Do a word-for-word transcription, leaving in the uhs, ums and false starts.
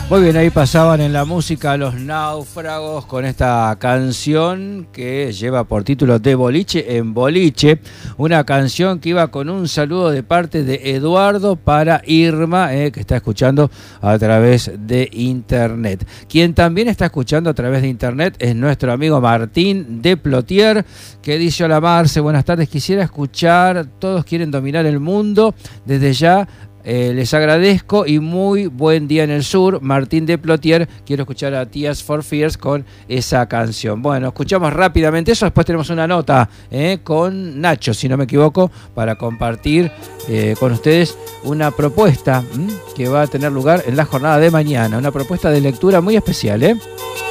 Muy bien, ahí pasaban en la música Los Náufragos con esta canción que lleva por título De Boliche en Boliche, una canción que iba con un saludo de parte de Eduardo para Irma, eh, que está escuchando a través de internet. Quien también está escuchando a través de internet es nuestro amigo Martín de Plotier, que dice: hola Marce, buenas tardes, quisiera escuchar Todos quieren dominar el mundo, desde ya Eh, les agradezco y muy buen día en el sur. Martín de Plotier, quiero escuchar a Tears for Fears con esa canción. Bueno, escuchamos rápidamente eso, después tenemos una nota eh, con Nacho, si no me equivoco, para compartir eh, con ustedes una propuesta ¿m? que va a tener lugar en la jornada de mañana, una propuesta de lectura muy especial, ¿eh?